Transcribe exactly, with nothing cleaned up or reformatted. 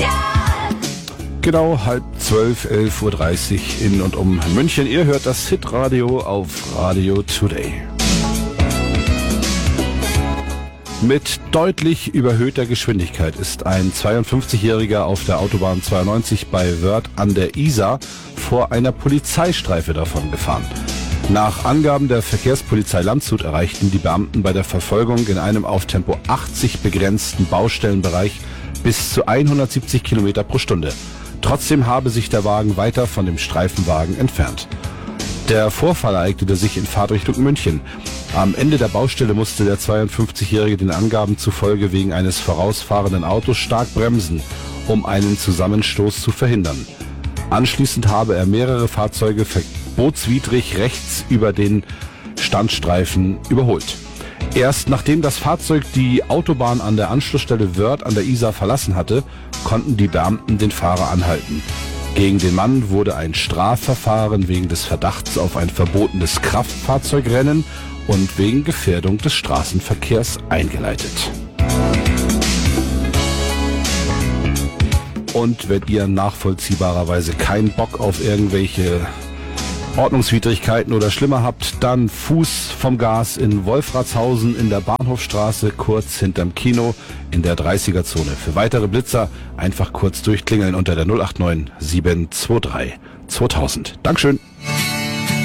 Genau, halb zwölf, elf Uhr dreißig in und um München. Ihr hört das Hitradio auf Radio Today. Mit deutlich überhöhter Geschwindigkeit ist ein zweiundfünfzigjähriger auf der Autobahn zweiundneunzig bei Wörth an der Isar vor einer Polizeistreife davongefahren. Nach Angaben der Verkehrspolizei Landshut erreichten die Beamten bei der Verfolgung in einem auf Tempo achtzig begrenzten Baustellenbereich bis zu hundertsiebzig Kilometer pro Stunde. Trotzdem habe sich der Wagen weiter von dem Streifenwagen entfernt. Der Vorfall ereignete sich in Fahrtrichtung München. Am Ende der Baustelle musste der zweiundfünfzigjährige den Angaben zufolge wegen eines vorausfahrenden Autos stark bremsen, um einen Zusammenstoß zu verhindern. Anschließend habe er mehrere Fahrzeuge verbotswidrig rechts über den Standstreifen überholt. Erst nachdem das Fahrzeug die Autobahn an der Anschlussstelle Wörth an der Isar verlassen hatte, konnten die Beamten den Fahrer anhalten. Gegen den Mann wurde ein Strafverfahren wegen des Verdachts auf ein verbotenes Kraftfahrzeugrennen und wegen Gefährdung des Straßenverkehrs eingeleitet. Und wenn ihr nachvollziehbarerweise keinen Bock auf irgendwelche Ordnungswidrigkeiten oder schlimmer habt, dann Fuß vom Gas in Wolfratshausen in der Bahnhofstraße, kurz hinterm Kino in der dreißiger-Zone. Für weitere Blitzer einfach kurz durchklingeln unter der null acht neun sieben zwei drei zweitausend. Dankeschön.